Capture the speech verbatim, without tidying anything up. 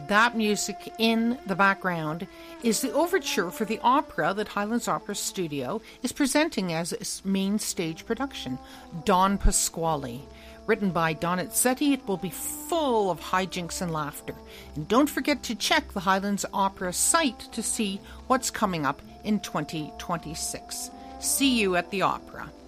That music in the background is the overture for the opera that Highlands Opera Studio is presenting as its main stage production, Don Pasquale. Written by Donizetti, it will be full of hijinks and laughter. And don't forget to check the Highlands Opera site to see what's coming up in twenty twenty-six. See you at the opera.